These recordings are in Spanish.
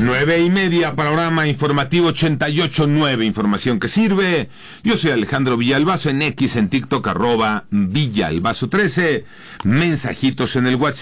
9:30, panorama informativo 88.9, información que sirve. Yo soy Alejandro Villalbazo, en X, en TikTok, @Villalbazo13. Mensajitos en el WhatsApp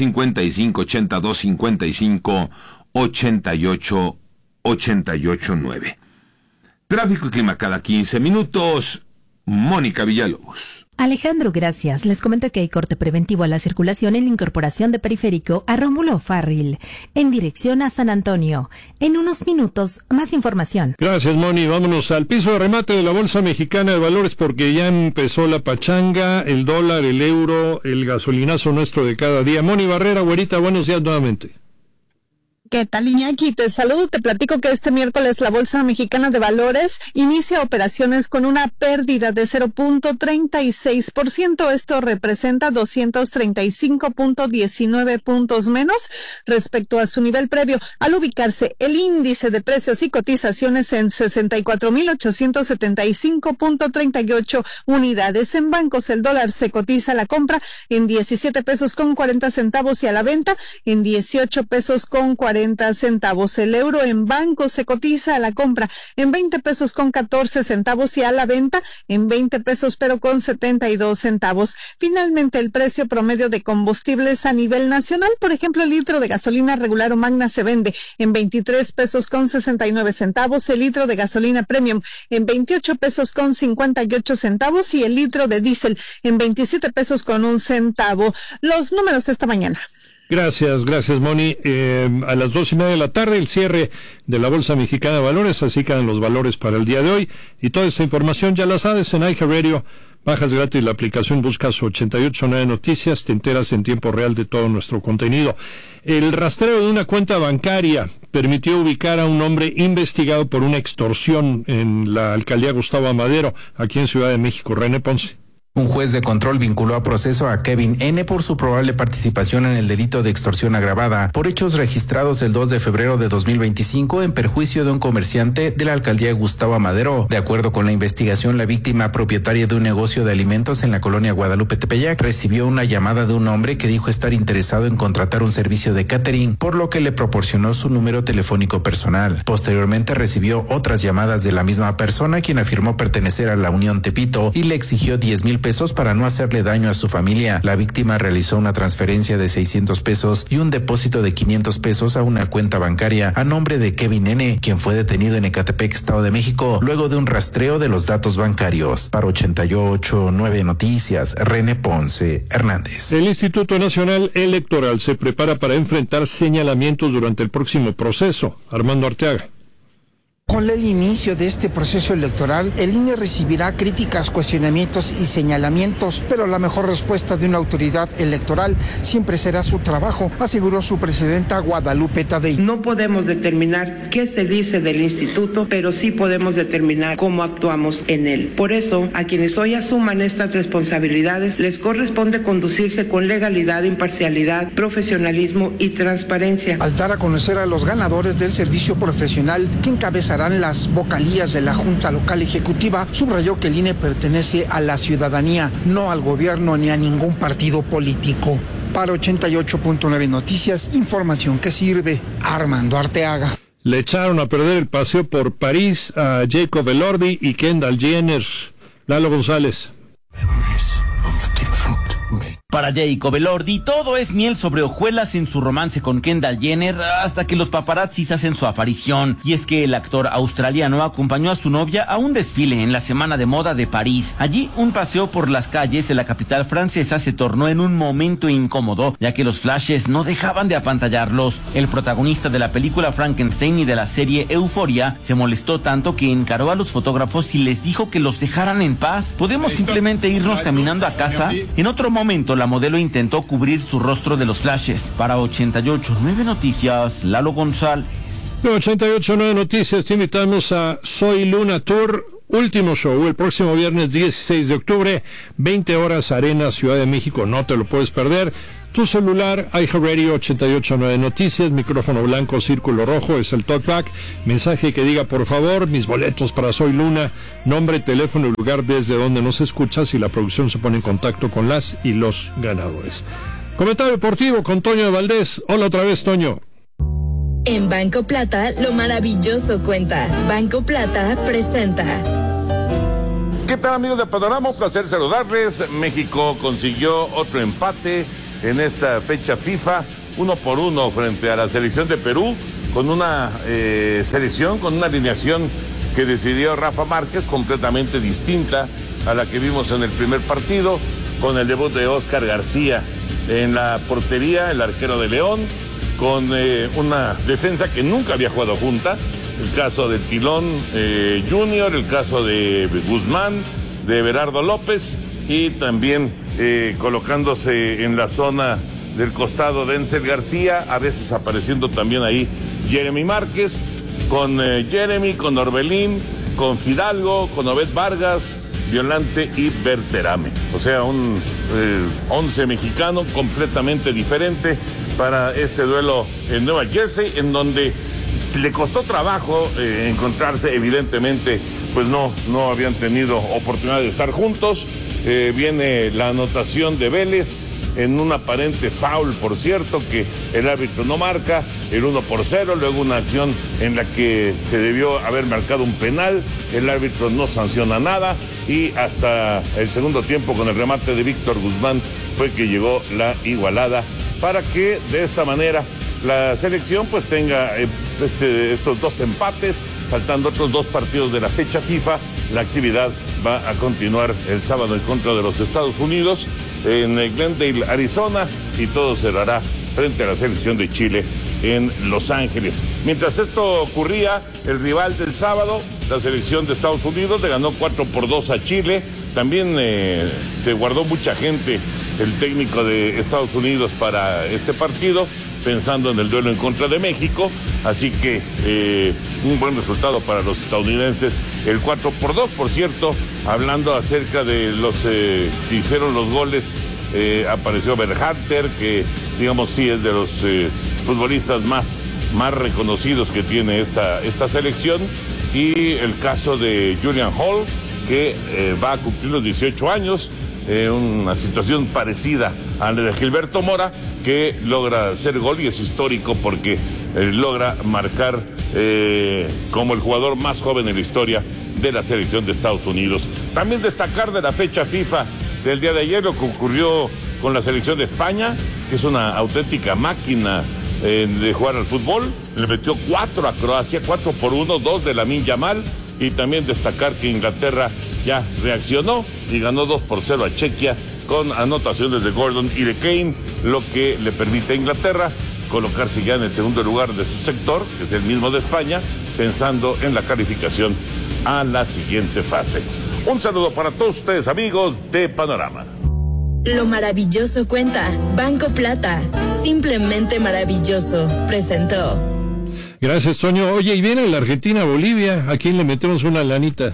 5582558889. Tráfico y clima cada 15 minutos. Mónica Villalobos. Alejandro, gracias. Les comento que hay corte preventivo a la circulación en la incorporación de Periférico a Rómulo Farril, en dirección a San Antonio. En unos minutos, más información. Gracias, Moni. Vámonos al piso de remate de la Bolsa Mexicana de Valores porque ya empezó la pachanga, el dólar, el euro, el gasolinazo nuestro de cada día. Moni Barrera, güerita, buenos días nuevamente. ¿Qué tal, Iñaki? Te saludo, te platico que este miércoles la Bolsa Mexicana de Valores inicia operaciones con una pérdida de 0.36%. Esto representa 235.19 puntos menos respecto a su nivel previo, al ubicarse el índice de precios y cotizaciones en 64.875.38 unidades. En bancos, el dólar se cotiza a la compra en 17 pesos con 40 centavos y a la venta en 18 pesos con 40 centavos. El euro en banco se cotiza a la compra en 20 pesos con 14 centavos y a la venta en 20 pesos pero con 72 centavos. Finalmente, el precio promedio de combustibles a nivel nacional, por ejemplo, el litro de gasolina regular o magna se vende en 23 pesos con 69 centavos, el litro de gasolina premium en 28 pesos con 58 centavos y el litro de diésel en 27 pesos con 1 centavo. Los números esta mañana. Gracias, Moni. A las 2:30 de la tarde, el cierre de la Bolsa Mexicana de Valores, así quedan los valores para el día de hoy. Y toda esta información ya la sabes en iHeartRadio. Bajas gratis la aplicación, buscas 88.9 Noticias, te enteras en tiempo real de todo nuestro contenido. El rastreo de una cuenta bancaria permitió ubicar a un hombre investigado por una extorsión en la alcaldía Gustavo Amadero, aquí en Ciudad de México. René Ponce. Un juez de control vinculó a proceso a Kevin N. por su probable participación en el delito de extorsión agravada por hechos registrados el 2 de febrero de 2025 en perjuicio de un comerciante de la alcaldía Gustavo Amadero. De acuerdo con la investigación, la víctima, propietaria de un negocio de alimentos en la colonia Guadalupe Tepeyac, recibió una llamada de un hombre que dijo estar interesado en contratar un servicio de catering, por lo que le proporcionó su número telefónico personal. Posteriormente recibió otras llamadas de la misma persona, quien afirmó pertenecer a la Unión Tepito y le exigió 10,000 pesos para no hacerle daño a su familia. La víctima realizó una transferencia de 600 pesos y un depósito de 500 pesos a una cuenta bancaria a nombre de Kevin N., quien fue detenido en Ecatepec, Estado de México, luego de un rastreo de los datos bancarios. Para 88.9 Noticias, René Ponce Hernández. El Instituto Nacional Electoral se prepara para enfrentar señalamientos durante el próximo proceso. Armando Arteaga. Con el inicio de este proceso electoral, el INE recibirá críticas, cuestionamientos y señalamientos, pero la mejor respuesta de una autoridad electoral siempre será su trabajo, aseguró su presidenta Guadalupe Tadei. No podemos determinar qué se dice del instituto, pero sí podemos determinar cómo actuamos en él. Por eso, a quienes hoy asuman estas responsabilidades, les corresponde conducirse con legalidad, imparcialidad, profesionalismo y transparencia. Al dar a conocer a los ganadores del servicio profesional que encabezarán las vocalías de la Junta Local Ejecutiva, subrayó que el INE pertenece a la ciudadanía, no al gobierno ni a ningún partido político. Para 88.9 Noticias, información que sirve. Armando Arteaga. Le echaron a perder el paseo por París a Jacob Elordi y Kendall Jenner. Lalo González. Para Jacob Elordi, todo es miel sobre hojuelas en su romance con Kendall Jenner hasta que los paparazzis hacen su aparición. Y es que el actor australiano acompañó a su novia a un desfile en la Semana de Moda de París. Allí, un paseo por las calles de la capital francesa se tornó en un momento incómodo, ya que los flashes no dejaban de apantallarlos. El protagonista de la película Frankenstein y de la serie Euforia se molestó tanto que encaró a los fotógrafos y les dijo que los dejaran en paz. ¿Podemos simplemente irnos caminando a casa? En otro momento, la modelo intentó cubrir su rostro de los flashes. Para 88.9 Noticias, Lalo González. 88.9 Noticias, te invitamos a Soy Luna Tour, último show, el próximo viernes 16 de octubre, 20 horas, Arena, Ciudad de México, no te lo puedes perder. Tu celular, iHeartRadio 88.9 Noticias, micrófono blanco, círculo rojo, es el talkback, mensaje que diga por favor, mis boletos para Soy Luna, nombre, teléfono y lugar desde donde nos escuchas y la producción se pone en contacto con las y los ganadores. Comentario deportivo con Toño de Valdés. Hola otra vez, Toño. En Banco Plata, lo maravilloso cuenta. Banco Plata presenta. ¿Qué tal, amigos de Panorama? Un placer saludarles. México consiguió otro empate en esta fecha FIFA, 1-1 frente a la selección de Perú, con una selección, con una alineación que decidió Rafa Márquez, completamente distinta a la que vimos en el primer partido, con el debut de Óscar García en la portería, el arquero de León, con una defensa que nunca había jugado junta, el caso de Tilón Junior, el caso de Guzmán, de Berardo López, y también colocándose en la zona del costado Denzel García, a veces apareciendo también ahí Jeremy Márquez, con Jeremy, con Orbelín, con Fidalgo, con Obed Vargas, Violante y Berterame. O sea, un 11 mexicano completamente diferente para este duelo en Nueva Jersey, en donde le costó trabajo encontrarse. Evidentemente, pues no habían tenido oportunidad de estar juntos. Viene la anotación de Vélez en un aparente foul, por cierto, que el árbitro no marca, el 1-0, luego una acción en la que se debió haber marcado un penal, el árbitro no sanciona nada, y hasta el segundo tiempo, con el remate de Víctor Guzmán, fue que llegó la igualada, para que de esta manera la selección pues tenga estos dos empates, faltando otros dos partidos de la fecha FIFA. La actividad va a continuar el sábado en contra de los Estados Unidos en Glendale, Arizona, y todo cerrará frente a la selección de Chile en Los Ángeles. Mientras esto ocurría, el rival del sábado, la selección de Estados Unidos, le ganó 4-2 a Chile. También se guardó mucha gente el técnico de Estados Unidos para este partido, pensando en el duelo en contra de México, así que un buen resultado para los estadounidenses, el 4-2, por cierto. Hablando acerca de los que hicieron los goles, apareció Berhalter, que digamos sí es de los futbolistas más reconocidos que tiene esta selección, y el caso de Julian Hall, que va a cumplir los 18 años, una situación parecida a la de Gilberto Mora, que logra hacer gol, y es histórico porque logra marcar como el jugador más joven en la historia de la selección de Estados Unidos. También destacar de la fecha FIFA del día de ayer lo que ocurrió con la selección de España, que es una auténtica máquina de jugar al fútbol. Le metió 4 a Croacia, 4-1, 2 de Lamine Yamal. Y también destacar que Inglaterra ya reaccionó y ganó 2-0 a Chequia, con anotaciones de Gordon y de Kane, lo que le permite a Inglaterra colocarse ya en el segundo lugar de su sector, que es el mismo de España, pensando en la calificación a la siguiente fase. Un saludo para todos ustedes, amigos de Panorama. Lo maravilloso cuenta. Banco Plata, simplemente maravilloso, presentó. Gracias, Toño. Oye, y viene la Argentina-Bolivia, ¿a quién le metemos una lanita?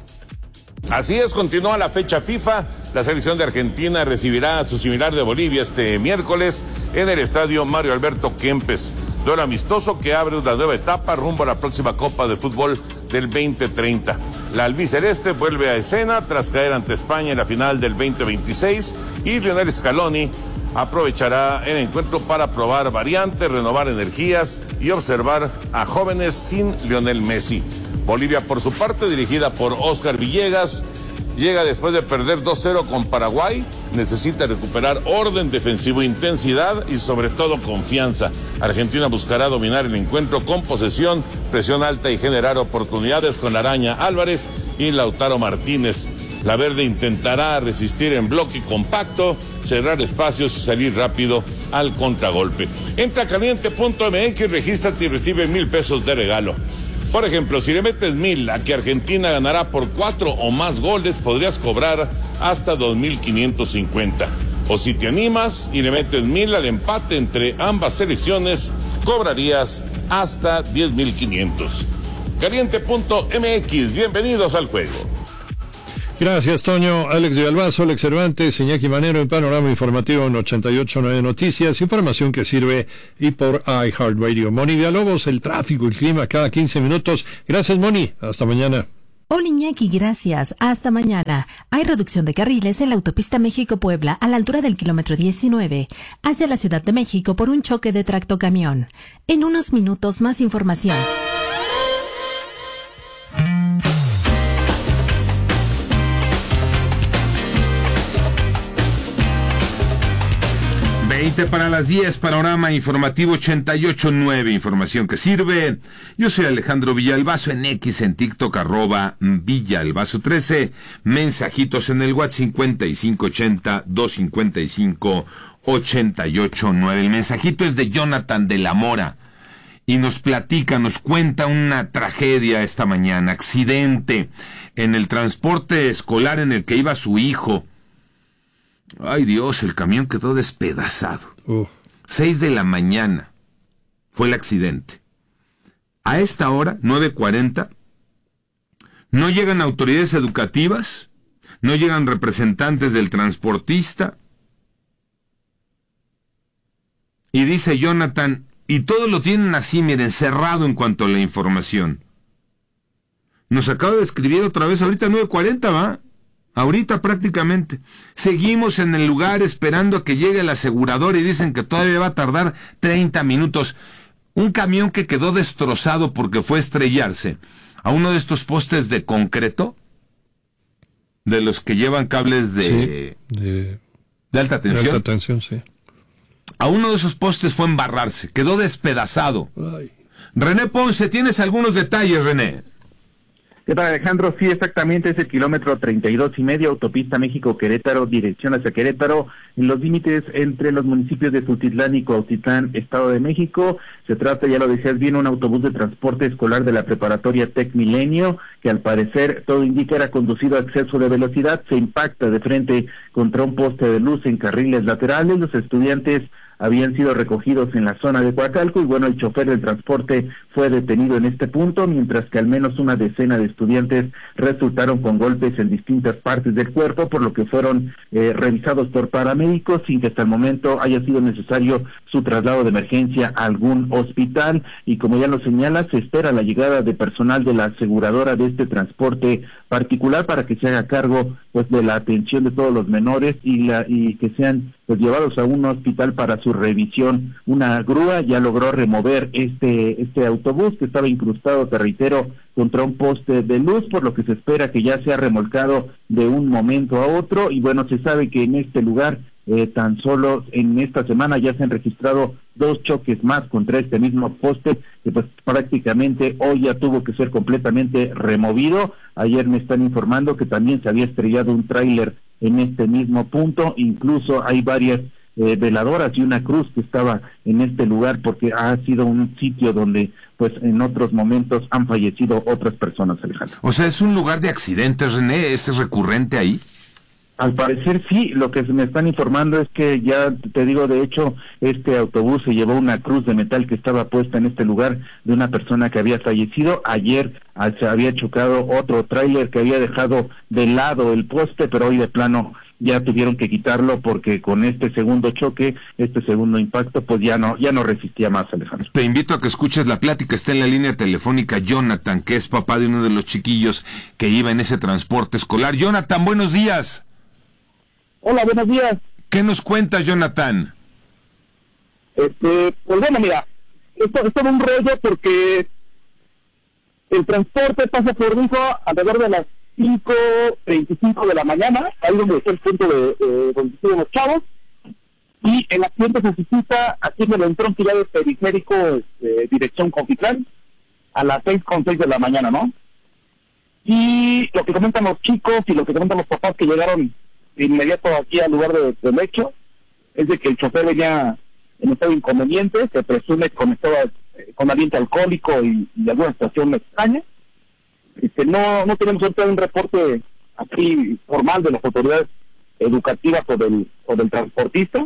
Así es, continúa la fecha FIFA. La selección de Argentina recibirá a su similar de Bolivia este miércoles en el estadio Mario Alberto Kempes. Duelo amistoso que abre una nueva etapa rumbo a la próxima Copa de Fútbol del 2030. La albiceleste vuelve a escena tras caer ante España en la final del 2026, y Lionel Scaloni aprovechará el encuentro para probar variantes, renovar energías y observar a jóvenes sin Lionel Messi. Bolivia, por su parte, dirigida por Oscar Villegas, llega después de perder 2-0 con Paraguay. Necesita recuperar orden defensivo, intensidad y sobre todo confianza. Argentina buscará dominar el encuentro con posesión, presión alta y generar oportunidades con Araña Álvarez y Lautaro Martínez. La verde intentará resistir en bloque compacto, cerrar espacios y salir rápido al contragolpe. Entra a caliente.mx, regístrate y recibe $1,000 de regalo. Por ejemplo, si le metes 1,000 a que Argentina ganará por 4 o más goles, podrías cobrar hasta 2,550. O si te animas y le metes 1,000 al empate entre ambas selecciones, cobrarías hasta 10,500. Caliente.mx, bienvenidos al juego. Gracias, Toño. Alex Villalbazo, Alex Cervantes, Iñaki Manero en Panorama Informativo en 88.9 Noticias, información que sirve y por iHeartRadio. Moni Villalobos, el tráfico y clima cada 15 minutos. Gracias, Moni. Hasta mañana. Hola Iñaki, gracias. Hasta mañana. Hay reducción de carriles en la autopista México-Puebla a la altura del kilómetro 19 hacia la Ciudad de México por un choque de tractocamión. En unos minutos más información. Para las 10, panorama informativo 88.9, información que sirve. Yo soy Alejandro Villalbazo, en X, en TikTok, @Villalbazo13, mensajitos en el WhatsApp 5580-255-889. El mensajito es de Jonathan de la Mora y nos cuenta una tragedia esta mañana, accidente en el transporte escolar en el que iba su hijo. Ay Dios, el camión quedó despedazado. 6 de la mañana fue el accidente. A esta hora, 9:40, no llegan autoridades educativas, no llegan representantes del transportista. Y dice Jonathan, y todo lo tienen así, miren, cerrado en cuanto a la información. Nos acaba de escribir otra vez ahorita 9:40, ¿va? Ahorita prácticamente. Seguimos en el lugar esperando a que llegue el asegurador y dicen que todavía va a tardar 30 minutos. Un camión que quedó destrozado porque fue a estrellarse a uno de estos postes de concreto, de los que llevan cables de alta tensión. De alta tensión, sí. A uno de esos postes fue a embarrarse, quedó despedazado. Ay. René Ponce, ¿tienes algunos detalles, René? ¿Qué tal, Alejandro? Sí, exactamente, es el kilómetro 32.5, autopista México-Querétaro, dirección hacia Querétaro, en los límites entre los municipios de Tultitlán y Cuautitlán, Estado de México. Se trata, ya lo decías bien, un autobús de transporte escolar de la preparatoria Tec Milenio, que al parecer todo indica era conducido a exceso de velocidad, se impacta de frente contra un poste de luz en carriles laterales. Los estudiantes habían sido recogidos en la zona de Coacalco y bueno, el chofer del transporte fue detenido en este punto, mientras que al menos una decena de estudiantes resultaron con golpes en distintas partes del cuerpo, por lo que fueron revisados por paramédicos sin que hasta el momento haya sido necesario su traslado de emergencia a algún hospital. Y como ya lo señala, se espera la llegada de personal de la aseguradora de este transporte particular para que se haga cargo pues de la atención de todos los menores y que sean pues llevados a un hospital para su revisión. Una grúa ya logró remover este autobús que estaba incrustado, te reitero, contra un poste de luz, por lo que se espera que ya sea remolcado de un momento a otro. Y bueno, se sabe que en este lugar tan solo en esta semana ya se han registrado 2 choques más contra este mismo poste, que pues prácticamente hoy ya tuvo que ser completamente removido. Ayer me están informando que también se había estrellado un tráiler en este mismo punto, incluso hay varias veladoras y una cruz que estaba en este lugar porque ha sido un sitio donde pues en otros momentos han fallecido otras personas, Alejandro. O sea, ¿es un lugar de accidentes, René? ¿Es recurrente ahí? Al parecer sí, lo que me están informando es que ya te digo, de hecho, este autobús se llevó una cruz de metal que estaba puesta en este lugar de una persona que había fallecido. Ayer se había chocado otro tráiler que había dejado de lado el poste, pero hoy de plano ya tuvieron que quitarlo porque con este segundo choque, este segundo impacto, pues ya no resistía más, Alejandro. Te invito a que escuches la plática, está en la línea telefónica Jonathan, que es papá de uno de los chiquillos que iba en ese transporte escolar. Jonathan, buenos días. Hola, buenos días. ¿Qué nos cuentas, Jonathan? Pues bueno, mira, esto es un rollo porque el transporte pasa por Rico alrededor de las 5:25 de la mañana, ahí donde está el punto de donde están los chavos, y el accidente se suscita aquí en el entronque ya de periférico, dirección Cuautitlán, a las 6:06 de la mañana, ¿no? Y lo que comentan los chicos y lo que comentan los papás que llegaron de inmediato aquí al lugar del hecho, es de que el chofer venía en estado inconveniente, se presume con aliento alcohólico y alguna situación extraña. No tenemos ahorita un reporte aquí formal de las autoridades educativas o del transportista.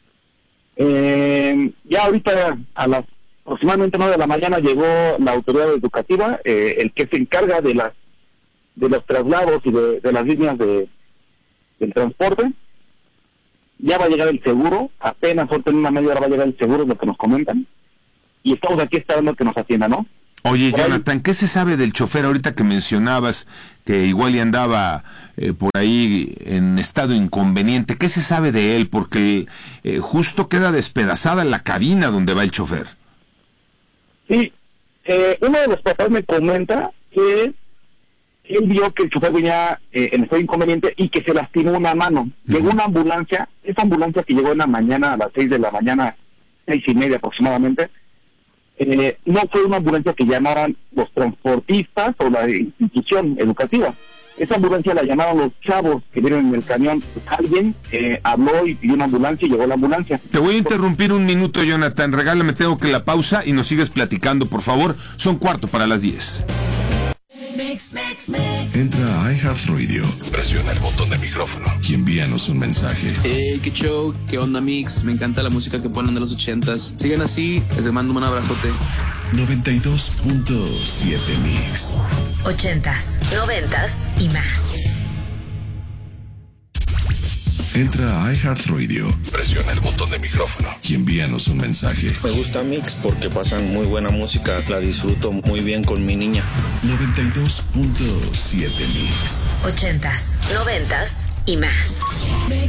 Ya ahorita a las aproximadamente 9 de la mañana llegó la autoridad educativa, el que se encarga de los traslados y de las líneas del transporte. Ya va a llegar el seguro, apenas ahorita en una media hora va a llegar el seguro, es lo que nos comentan, y estamos aquí esperando que nos atienda, ¿no? Oye, Jonathan, ¿qué se sabe del chofer ahorita que mencionabas que igual y andaba por ahí en estado inconveniente? ¿Qué se sabe de él? Porque justo queda despedazada la cabina donde va el chofer. Sí, uno de los papás me comenta que él vio que el chofer venía en estado inconveniente y que se lastimó una mano. Llegó una ambulancia, esa ambulancia que llegó en la mañana a las 6 de la mañana, 6:30 aproximadamente, no fue una ambulancia que llamaran los transportistas o la institución educativa. Esa ambulancia la llamaron los chavos que vieron en el camión. Alguien habló y pidió una ambulancia y llegó la ambulancia. Te voy a interrumpir un minuto, Jonathan. Regálame, tengo que la pausa y nos sigues platicando, por favor. Son 9:45. Entra a iHeartRadio, presiona el botón de micrófono y envíanos un mensaje. Hey, qué show, qué onda mix, me encanta la música que ponen de los 80s. Sigan así, les mando un abrazote. 92.7 Mix. 80s, 90s y más. Entra a iHeartRadio, presiona el botón de micrófono y envíanos un mensaje. Me gusta Mix porque pasan muy buena música, la disfruto muy bien con mi niña. 92.7 Mix. 80s, 90s y más.